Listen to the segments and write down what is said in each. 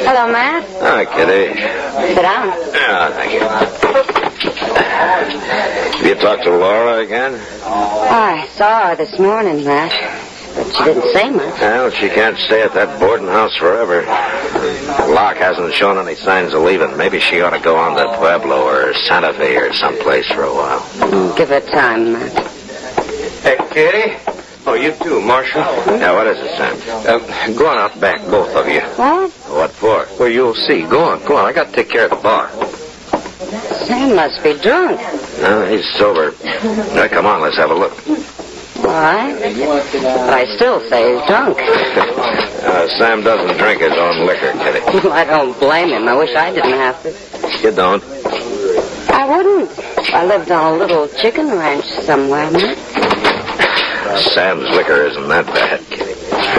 Hello, Matt. Hi, Kitty. Sit down. Yeah, thank you. Have you talked to Laura again? I saw her this morning, Matt. But she didn't say much. Well, she can't stay at that boarding house forever. Locke hasn't shown any signs of leaving. Maybe she ought to go on to Pueblo or Santa Fe or someplace for a while. Give her time, Matt. Hey, Kitty. Oh, you too, Marshal. Now, what is it, Sam? Go on out back, both of you. What? What for? Well, you'll see. Go on. I got to take care of the bar. Sam must be drunk. No, he's sober. Now, come on, let's have a look. All right. But I still say he's drunk. Sam doesn't drink his own liquor, Kitty. Well, I don't blame him. I wish I didn't have to. You don't? I wouldn't. If I lived on a little chicken ranch somewhere, Matt. Sam's liquor isn't that bad, Kitty.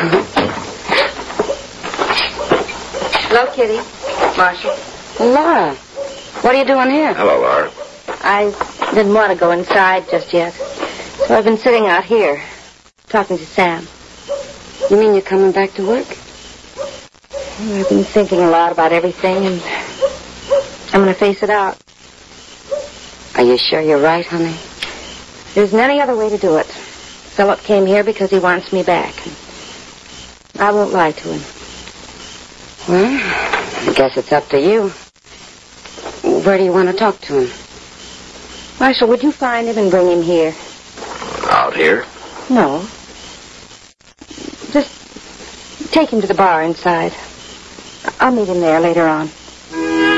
Hello, Kitty. Marshal. Laura, what are you doing here? Hello, Laura. I didn't want to go inside just yet. So I've been sitting out here, talking to Sam. You mean you're coming back to work? Well, I've been thinking a lot about everything, and I'm going to face it out. Are you sure you're right, honey? There isn't any other way to do it. Philip came here because he wants me back. I won't lie to him. Well, I guess it's up to you. Where do you want to talk to him? Marshal, would you find him and bring him here? Out here? No. Just take him to the bar inside. I'll meet him there later on.